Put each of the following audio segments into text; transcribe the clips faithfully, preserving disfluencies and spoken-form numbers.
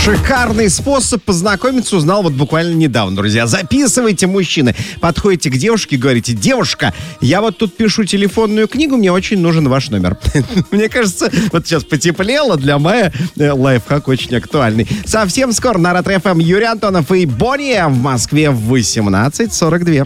Шикарный способ познакомиться узнал вот буквально недавно, друзья. Записывайте, мужчины. Подходите к девушке и говорите: девушка, я вот тут пишу телефонную книгу, мне очень нужен ваш номер. Мне кажется, вот сейчас потеплело, для мая лайфхак очень актуальный. Совсем скоро на Ретро-эф эм Юрий Антонов и Бония в Москве в восемнадцать сорок два.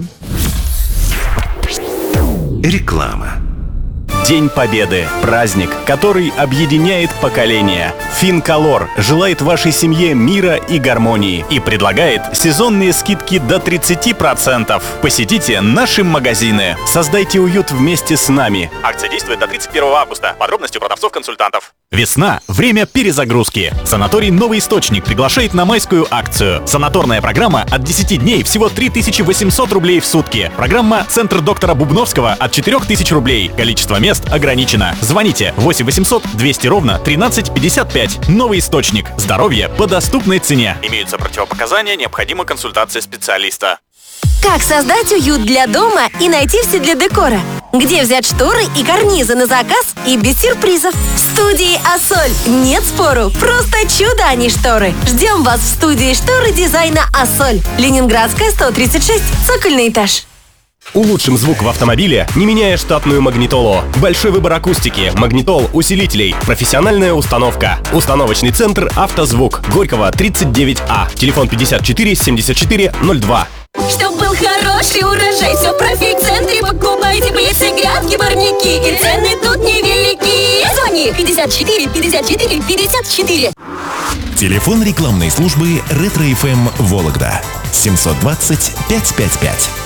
Реклама. День Победы. Праздник, который объединяет поколения. Финколор желает вашей семье мира и гармонии и предлагает сезонные скидки до тридцать процентов. Посетите наши магазины. Создайте уют вместе с нами. Акция действует до тридцать первого августа. Подробности у продавцов-консультантов. Весна – время перезагрузки. Санаторий «Новый источник» приглашает на майскую акцию. Санаторная программа от десяти дней всего три тысячи восемьсот рублей в сутки. Программа «Центр доктора Бубновского» от четырех тысяч рублей. Количество мест ограничено. Звоните восемь восемьсот двести ровно тринадцать пятьдесят пять. «Новый источник». Здоровье по доступной цене. Имеются противопоказания, необходима консультация специалиста. Как создать уют для дома и найти все для декора? Где взять шторы и карнизы на заказ и без сюрпризов? В студии «Ассоль». Нет спору, просто чудо, а не шторы. Ждем вас в студии шторы дизайна «Ассоль». Ленинградская, сто тридцать шесть, цокольный этаж. Улучшим звук в автомобиле, не меняя штатную магнитолу. Большой выбор акустики, магнитол, усилителей, профессиональная установка. Установочный центр «Автозвук». Горького, тридцать девять А. Телефон пятьдесят четыре семьдесят четыре ноль два. Чтоб был хороший урожай, все в профи-центре покупайте. Плесы, грядки, парники, и цены тут невелики. Звони пятьдесят четыре пятьдесят четыре пятьдесят четыре. Телефон рекламной службы Ретро-эф эм Вологда семьсот двадцать пятьсот пятьдесят пять.